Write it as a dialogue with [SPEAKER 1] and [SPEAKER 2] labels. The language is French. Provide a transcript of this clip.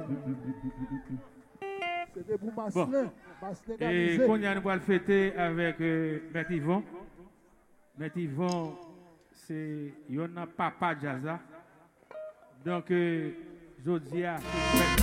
[SPEAKER 1] C'était pour Maslin.
[SPEAKER 2] Bon. Et qu'on y a nous le fêter avec Maître Yvon. Maître Yvon, c'est Yona Papa Jazza. Donc, Jodia,